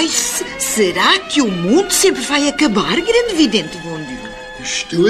Ai, será que o mundo sempre vai acabar, grande vidente Von Dieu? Estou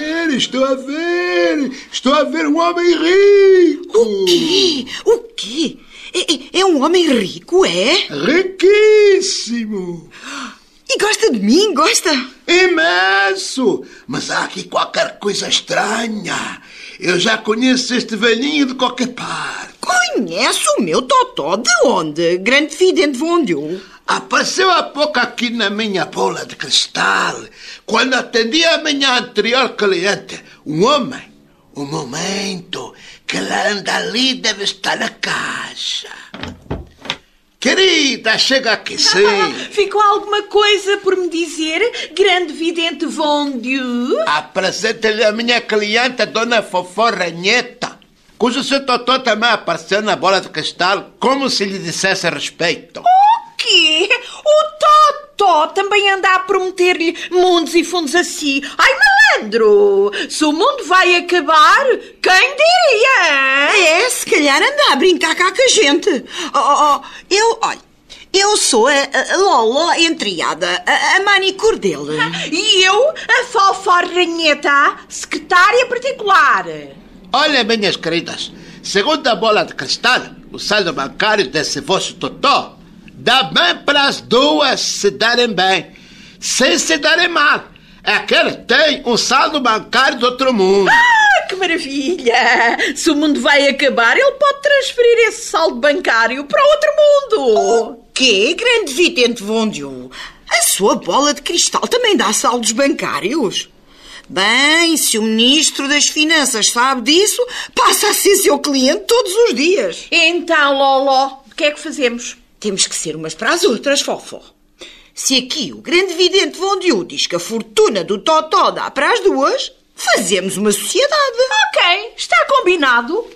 a ver um homem rico. O quê? É um homem rico, é? Riquíssimo. E gosta de mim, gosta? Imenso. Mas há aqui qualquer coisa estranha. Eu já conheço este velhinho de qualquer parte. Conhece o meu totó de onde, grande vidente Von Dieu? Apareceu há pouco aqui na minha bola de cristal, quando atendi a minha anterior cliente. Um homem. Um momento, que ela anda ali deve estar na caixa. Querida, chega aqui, sim. Ficou alguma coisa por me dizer, grande vidente Von Dieu? Apresente-lhe a minha cliente, a dona Fofó Ranheta, cujo seu totó também apareceu na bola de cristal, como se lhe dissesse respeito. O quê? O Totó também anda a prometer-lhe mundos e fundos assim. Ai, malandro! Se o mundo vai acabar, quem diria? Se calhar anda a brincar cá com a gente. Eu sou a Loló entriada, a manicure dele. E eu, a Fofó Ranheta, secretária particular. Olha, minhas queridas, segundo a bola de cristal, o saldo bancário desse vosso totó dá bem para as duas se darem bem, sem se darem mal. É que ele tem um saldo bancário do outro mundo. Ah, que maravilha! Se o mundo vai acabar, ele pode transferir esse saldo bancário para outro mundo. O quê, grande vidente Von Dieu? A sua bola de cristal também dá saldos bancários? Bem, se o Ministro das Finanças sabe disso, passa a ser seu cliente todos os dias. Então, Loló, o que é que fazemos? Temos que ser umas para as outras, Fofó. Se aqui o grande vidente Von Dieu diz que a fortuna do Totó dá para as duas, fazemos uma sociedade. Ok, está combinado.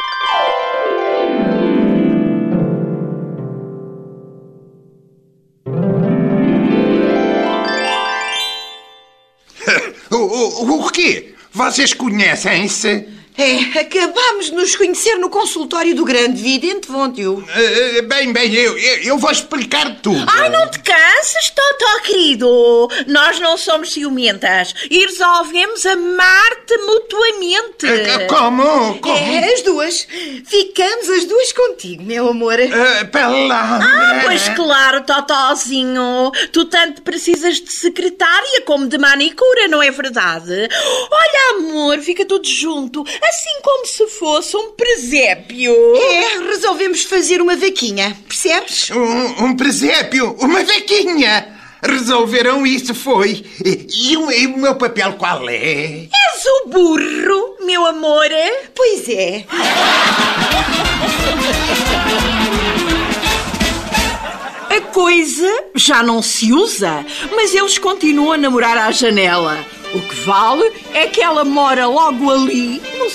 O quê? Vocês conhecem-se? Acabámos de nos conhecer no consultório do grande vidente Von Dieu. Bem, eu vou explicar tudo. Ai, não te canses, Totó querido. Nós não somos ciumentas e resolvemos amar-te mutuamente. Como? As duas. Ficamos as duas contigo, meu amor. Pois claro, Totózinho. Tu tanto precisas de secretária como de manicura, não é verdade? Olha, amor, fica tudo junto. Assim como se fosse um presépio. Resolvemos fazer uma vaquinha, percebes? Um presépio? Uma vaquinha? Resolveram isso, foi? E o meu papel qual é? És o burro, meu amor. Pois é. A coisa já não se usa, mas eles continuam a namorar à janela. O que vale é que ela mora logo ali, no